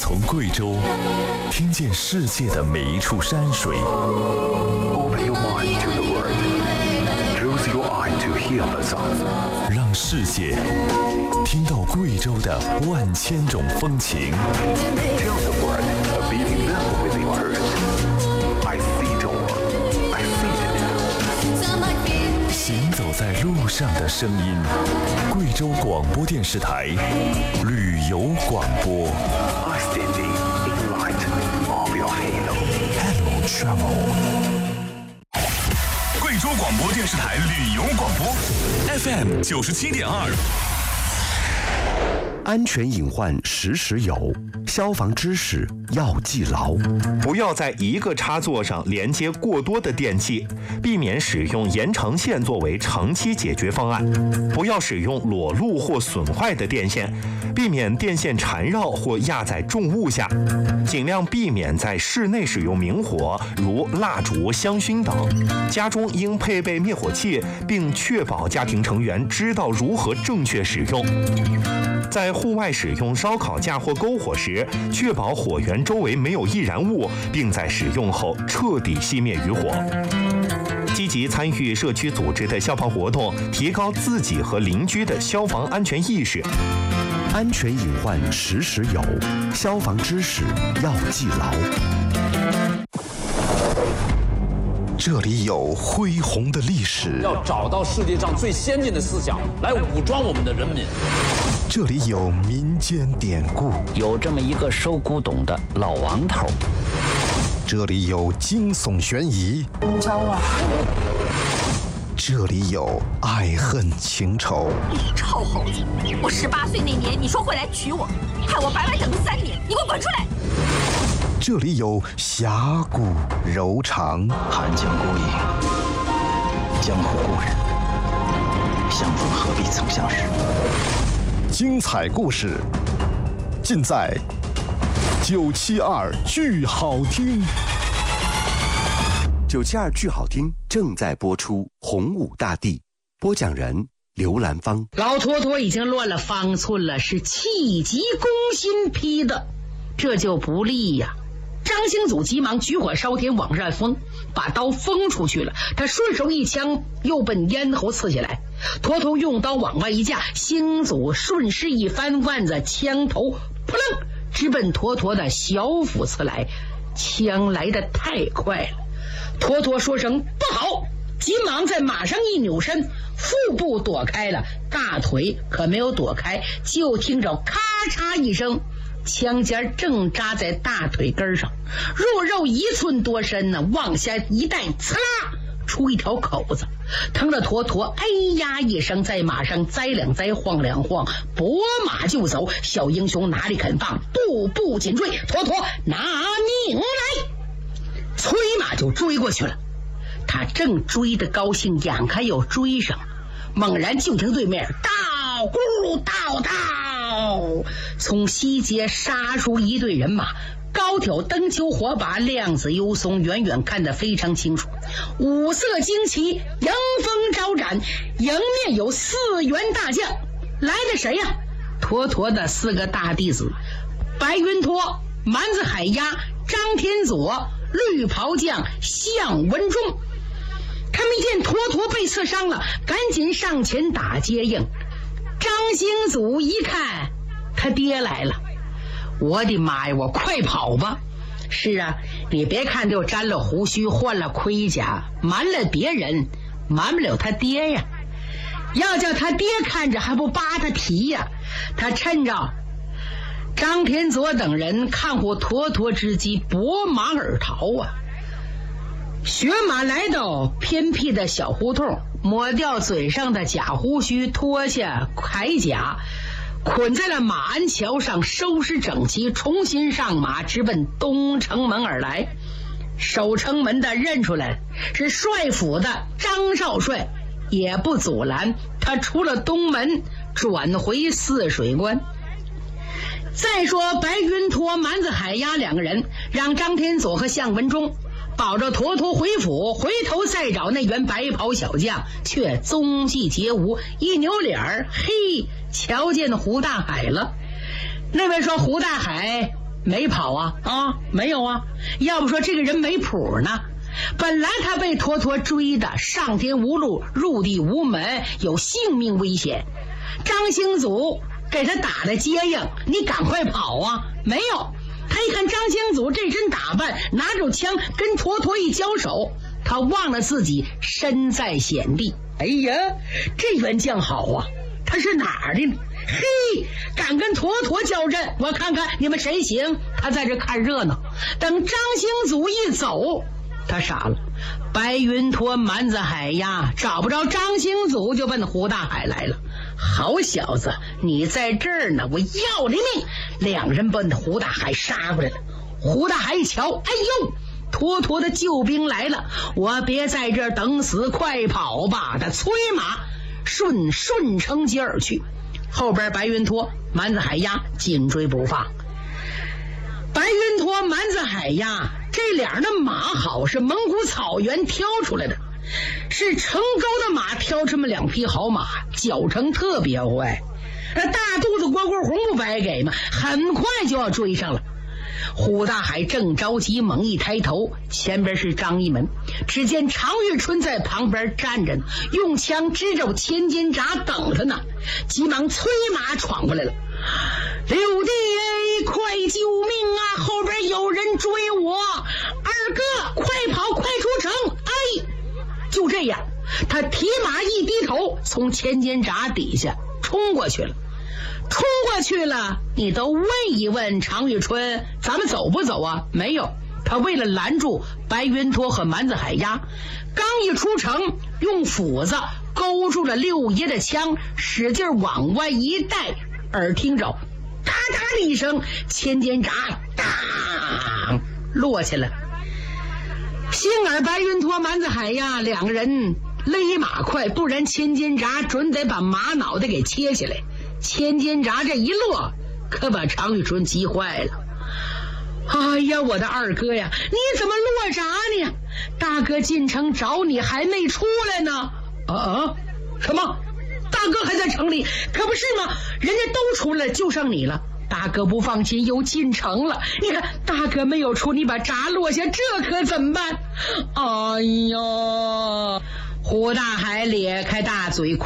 从贵州听见世界的每一处山水。 Open your mind to the world. Close your eye to hear the sound. 让世界听到贵州的万千种风情。 Tell the world a beating level with your heart. I see the world. I feel it. 行走在路上的声音，贵州广播电视台旅游广播。 I standing in light of your halo. Hello Travel。 贵州广播电视台旅游广播 FM 97.2。 安全隐患时时有，消防知识要记牢。 不要在一个插座上连接过多的电器，避免使用延长线作为长期解决方案。不要使用裸露或损坏的电线，避免电线缠绕或压在重物下。尽量避免在室内使用明火，如蜡烛、香薰等。家中应配备灭火器，并确保家庭成员知道如何正确使用。在户外使用烧烤架或篝火时，确保火源周围没有易燃物，并在使用后彻底熄灭余火。积极参与社区组织的消防活动，提高自己和邻居的消防安全意识。 安全隐患时时有，消防知识要记牢。这里有恢宏的历史， 要找到世界上最先进的思想来武装我们的人民。 这里有民间典故， 有这么一个收古董的老王头。 这里有惊悚悬疑， 你找我？ 这里有爱恨情仇。 你臭猴子！我18岁那年你说会来娶我，害我白白等了3年，你给我滚出来！ 这里有侠骨柔肠， 寒江孤影，江湖故人，相逢何必曾相识。 精彩故事尽在972剧好听。972剧好听正在播出，洪武大帝，播讲人刘兰芳。 老坨坨已经乱了方寸了，是气急攻心批的，这就不利呀。张兴祖急忙举火烧天往上封，把刀封出去了，他顺手一枪又奔咽喉刺下来。坨坨用刀往外一架，兴祖顺势一翻腕子，枪头扑棱直奔坨坨的小腹刺来，枪来得太快了。坨坨说声不好，急忙在马上一扭身，腹部躲开了，大腿可没有躲开，就听着咔嚓一声，枪尖正扎在大腿根上，肉1寸多深呢，往下一带，刺啦出一条口子，疼得坨坨哎呀一声，在马上栽两栽，晃两晃，拨马就走。小英雄哪里肯放，步步紧追，坨坨拿命来，催马就追过去了。他正追得高兴，眼看要追上，猛然就听对面到咕到，从西街杀出一队人马，高挑灯球火把，亮子幽松，远远看得非常清楚。五色旌旗，迎风招展，迎面有4员大将。来的谁呀？坨坨的4个大弟子，白云托、蛮子海鸭、张天佐、绿袍将向文忠。他们见坨坨被刺伤了，赶紧上前打接应。张兴祖一看他爹来了，我的妈呀，我快跑吧！是啊，你别看就沾了胡须，换了盔甲，瞒了别人，瞒不了他爹呀。要叫他爹看着还不扒他皮呀。他趁着张天佐等人看护坨坨之机，拨马而逃啊。学马来到偏僻的小胡同，抹掉嘴上的假胡须，脱下铠甲，捆在了马鞍桥上，收拾整齐，重新上马，直奔东城门而来。守城门的认出来是帅府的张少帅，也不阻拦，他出了东门，转回泗水关。再说白云托、蛮子海鸭2个人让张天佐和向文忠保着坨坨回府，回头再找那员白袍小将，却踪迹皆无。一扭脸儿，嘿，瞧见胡大海了。那位说胡大海没跑啊？没有啊。要不说这个人没谱呢。本来他被坨坨追的上天无路，入地无门，有性命危险。张兴祖给他打的接应，你赶快跑啊！没有。他一看张兴祖这身打扮，拿着枪跟坨坨一交手，他忘了自己身在险地。哎呀，这员将好啊，他是哪儿的呢？嘿，敢跟坨坨交阵，我看看你们谁行。他在这看热闹。等张兴祖一走，他傻了。白云坨、蛮子海呀，找不着张兴祖，就奔胡大海来了。好小子，你在这儿呢，我要你命！两人奔胡大海杀过来了。胡大海一瞧，哎呦，坨坨的救兵来了，我别在这儿等死，快跑吧！他催马顺承街而去，后边白云坨、蛮子海呀紧追不放。白云坨、蛮子海呀这俩人的马好，是蒙古草原挑出来的，是成沟的马挑这么两匹好马，脚程特别快。那大肚子蝈蝈红不白给吗？很快就要追上了。胡大海正着急，猛一抬头，前边是张一门，只见常遇春在旁边站着呢，用枪支着千斤闸等他呢，急忙催马闯过来了。六弟，快救命啊！后边有人追我！二哥，快跑，快出城！哎，就这样，他提马一低头，从千斤闸底下冲过去了。冲过去了，你都问一问常遇春，咱们走不走啊？没有，他为了拦住白云坨和蛮子海鸭，刚一出城，用斧子勾住了六爷的枪，使劲往外一带，耳听着哒哒的一声，千斤闸当落下来。幸而白云坨、蛮子海鸭两个人勒马快，不然千斤闸准得把马脑袋给切下来。千斤闸这一落，可把常遇春急坏了。哎呀，我的二哥呀，你怎么落闸呢？大哥进城找你还没出来呢。什么？大哥还在城里？可不是吗？人家都出来，就剩你了。大哥不放心，又进城了。你看大哥没有出，你把闸落下，这可怎么办？哎呀！胡大海咧开大嘴，